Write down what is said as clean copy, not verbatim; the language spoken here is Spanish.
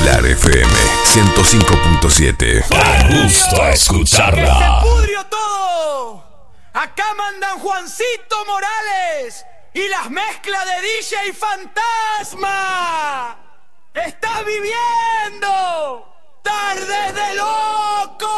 Pilar FM 105.7. Da gusto escucharla. ¡Que se pudrió todo! Acá mandan Juancito Morales y las mezclas de DJ Fantasma. ¿Estás viviendo?